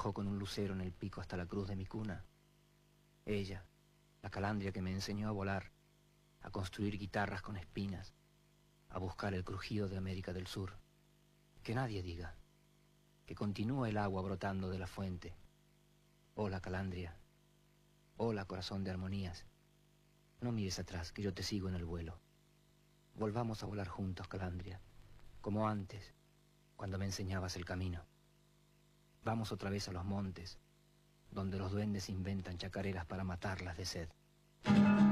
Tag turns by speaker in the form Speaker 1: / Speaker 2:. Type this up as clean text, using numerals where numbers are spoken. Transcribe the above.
Speaker 1: bajó con un lucero en el pico hasta la cruz de mi cuna. Ella, la calandria que me enseñó a volar, a construir guitarras con espinas, a buscar el crujido de América del Sur. Que nadie diga, que continúa el agua brotando de la fuente. Hola, calandria. Hola, corazón de armonías. No mires atrás, que yo te sigo en el vuelo. Volvamos a volar juntos, calandria, como antes, cuando me enseñabas el camino. Vamos otra vez a los montes, donde los duendes inventan chacareras para matarlas de sed.